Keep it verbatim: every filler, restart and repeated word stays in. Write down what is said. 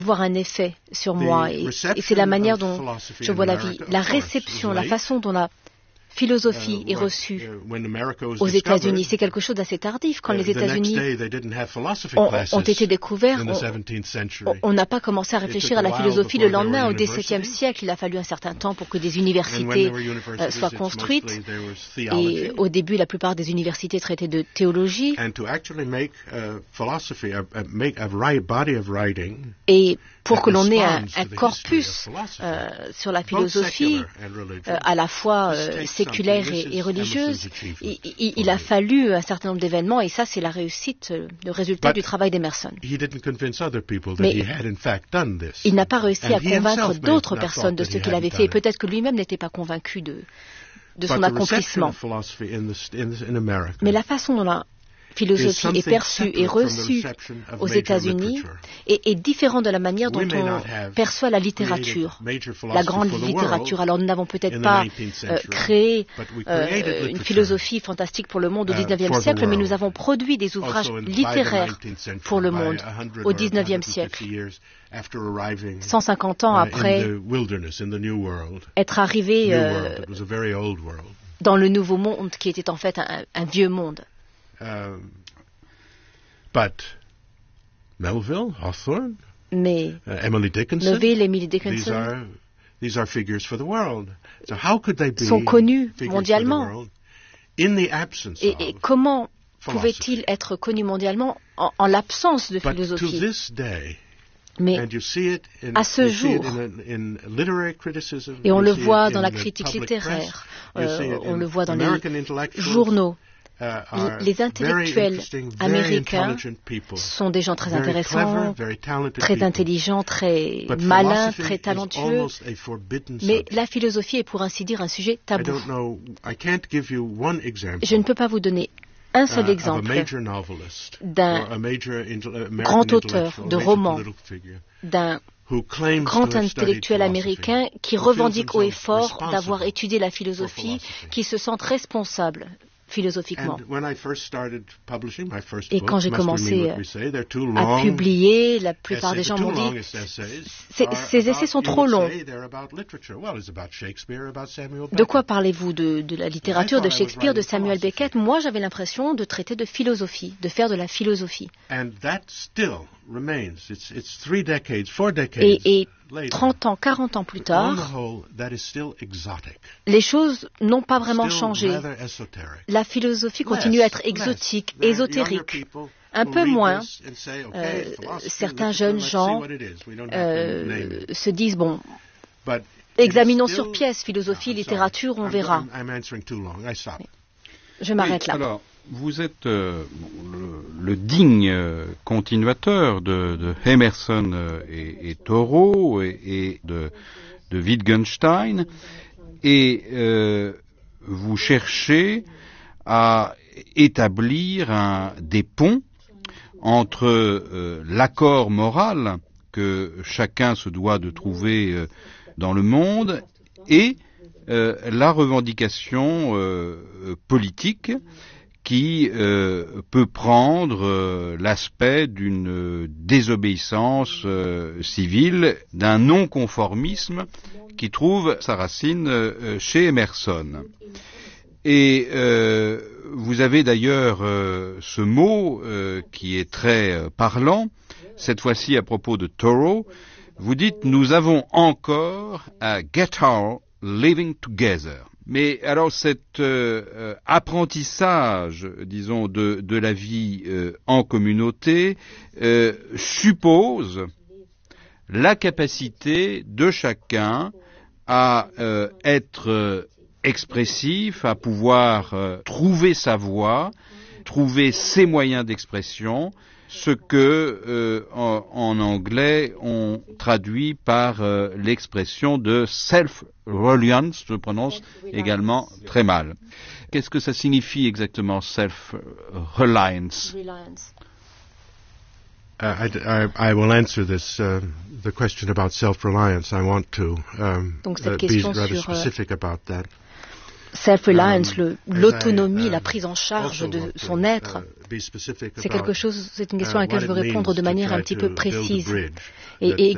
avoir un effet sur moi. Et, et c'est la manière dont je vois la vie. La réception, la façon dont la philosophie est reçue aux États-Unis. C'est quelque chose d'assez tardif. Quand les États-Unis ont, ont été découverts, on n'a pas commencé à réfléchir à la philosophie le lendemain. Au dix-septième siècle, il a fallu un certain temps pour que des universités euh, soient construites. Et au début, la plupart des universités traitaient de théologie. Et pour que l'on ait un, un corpus euh, sur la philosophie, euh, à la fois euh, séculaire et, et religieuse, il, il, il a fallu un certain nombre d'événements, et ça, c'est la réussite, le résultat du travail d'Emerson. Mais il n'a pas réussi à convaincre d'autres personnes de ce qu'il avait fait, et peut-être que lui-même n'était pas convaincu de, de son accomplissement. Mais la façon dont la philosophie est perçue et reçue aux États-Unis est, est différente de la manière dont on perçoit la littérature, la grande littérature. Alors nous n'avons peut-être pas euh, créé euh, une philosophie fantastique pour le monde au dix-neuvième siècle, mais nous avons produit des ouvrages littéraires pour le monde au dix-neuvième siècle. cent cinquante ans après être arrivé euh, dans le nouveau monde qui était en fait un, un vieux monde. Uh, but Melville, Hawthorne, Mais uh, Emily Dickinson, Melville, Emily Dickinson these are, these are figures for the world. So how could they be sont connus figures mondialement. for the world in the absence et, of et comment philosophy? pouvaient-ils être connus mondialement en, en l'absence de But philosophie? to this day, Mais and you see it in, à ce you see jour, it in, in literary criticism, et on you le see voit it dans in la the critique public littéraire, press, you see euh, it on in le voit dans American les intellectuals, journaux. Uh, are Les intellectuels very américains people, sont des gens très very intéressants, clever, very talented très people. intelligents, très But malins, philosophy très is talentueux. almost a forbidden Mais subject. la philosophie est pour ainsi dire un sujet I tabou. don't know, I can't give you one example, Je ne peux pas vous donner un seul uh, exemple of a major novelist, d'un or a major intel- American grand auteur intellectual, de major romans, political figure, d'un who claims grand to have studied intellectuel philosophy, américain qui who feels revendique haut et himself fort responsible d'avoir étudié la for philosophie, philosophy. qui se sent responsable philosophiquement. And when I first started publishing my first Et book, quand j'ai Must We Mean commencé What We Say, they're too à long publier, la plupart des essays. gens The m'ont two dit longest essays ces, are ces essais about- sont you trop would longs. say they're about literature. Well, it's about Shakespeare, about Samuel De Beckett. quoi parlez-vous? de, de la littérature, de I thought I was Shakespeare, de writing Samuel philosophy. Beckett? Moi, j'avais l'impression de traiter de philosophie, de faire de la philosophie. And that still remains. It's, it's three decades, four decades Et, et later. trente ans, quarante ans plus On the tard, whole, that is still exotic. les choses n'ont pas vraiment Still changé. rather esoteric. La philosophie continue Less, à être less. exotique, There are ésotérique. younger people Un who peu read moins. this and say, okay, Euh, philosophy, certains literature, jeunes let's see gens what it is. We don't have to name euh, it. se disent, bon, But examinons it's still- sur pièce, philosophie, No, I'm littérature, sorry. on I'm- verra. I'm, I'm answering too long. I stop. Je m'arrête là. Alors, vous êtes euh, le, le digne euh, continuateur de, de Emerson euh, et, et Thoreau et, et de, de Wittgenstein, et euh, vous cherchez à établir un, des ponts entre euh, l'accord moral que chacun se doit de trouver euh, dans le monde et euh, la revendication euh, politique qui euh, peut prendre euh, l'aspect d'une euh, désobéissance euh, civile, d'un non-conformisme qui trouve sa racine euh, chez Emerson. Et euh, vous avez d'ailleurs euh, ce mot euh, qui est très euh, parlant, cette fois-ci à propos de Thoreau. Vous dites « Nous avons encore à get our living together ». Mais alors cet euh, euh, apprentissage, disons, de, de la vie euh, en communauté euh, suppose la capacité de chacun à euh, être euh, expressif, à pouvoir euh, trouver sa voix, trouver ses moyens d'expression, ce que euh, en, en anglais on traduit par euh, l'expression de self-reliance, je prononce également très mal. Qu'est-ce que ça signifie exactement, self-reliance? Uh, I, I, I will answer this, uh, the question about self-reliance. I want to um, Donc, cette uh, be question rather sur, euh, specific about that. Self-reliance, Um, le- as l'autonomie, I, la um, prise en charge also de want to, son être, uh, be specific c'est about, quelque chose, c'est une question uh, à laquelle je veux what it répondre means de to manière try un petit to peu build a précise bridge et, that- et that